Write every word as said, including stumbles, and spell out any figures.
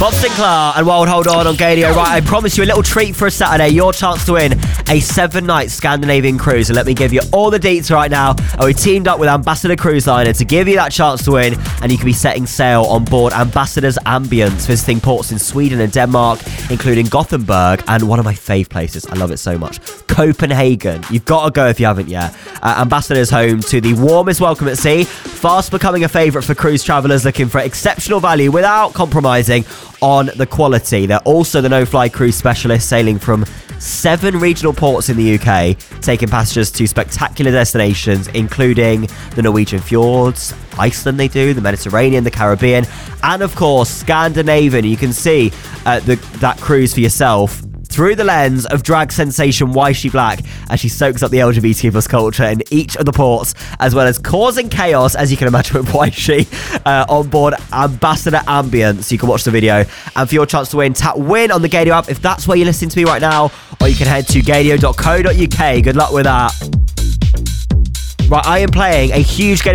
Bob Sinclair and Wild Hold On on Gadio. Right, I promise you a little treat for a Saturday. Your chance to win a seven-night Scandinavian cruise. And let me give you all the deets right now. And we teamed up with Ambassador Cruise Liner to give you that chance to win. And you can be setting sail on board Ambassador's Ambience, visiting ports in Sweden and Denmark, including Gothenburg and one of my fave places. I love it so much, Copenhagen. You've got to go if you haven't yet. Uh, Ambassador's home to the warmest welcome at sea, fast becoming a favourite for cruise travellers looking for exceptional value without compromising on the quality. They're also the no-fly cruise specialist, sailing from seven regional ports in the U K, taking passengers to spectacular destinations, including the Norwegian fjords, Iceland they do, the Mediterranean, the Caribbean, and of course, Scandinavian. You can see uh, the, that cruise for yourself through the lens of drag sensation Wishy Black as she soaks up the L G B T Q plus culture in each of the ports, as well as causing chaos, as you can imagine with Wishy, uh, on board Ambassador Ambience. You can watch the video. And for your chance to win, tap win on the Gadio app if that's where you're listening to me right now, or you can head to gadio dot co dot uk. Good luck with that. Right, I am playing a huge Gadio